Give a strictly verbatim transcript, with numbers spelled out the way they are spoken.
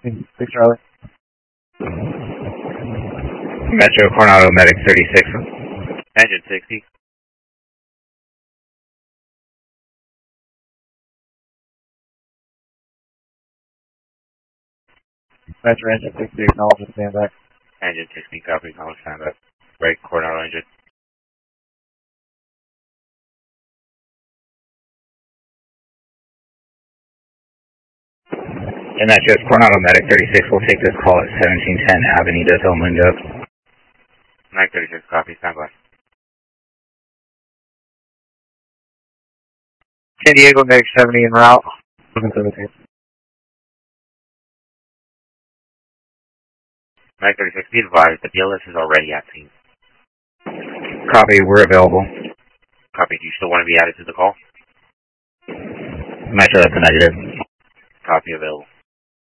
six Charlie. Metro Coronado Medic thirty-six. Engine sixty. Metro Engine sixty, acknowledge and stand back. Engine sixty, copy, acknowledge, stand back. Break, Coronado engine. And that's just Coronado Medic thirty-six. We'll take this call at seventeen ten Avenida del Mundo. Medic thirty-six, copy, stand by. San Diego, Medic seventy en route. Looking seventeen. Medic thirty-six, be advised, the B L S is already at scene. Copy, we're available. Copy, do you still want to be added to the call? Metro, that's a negative. Copy, available.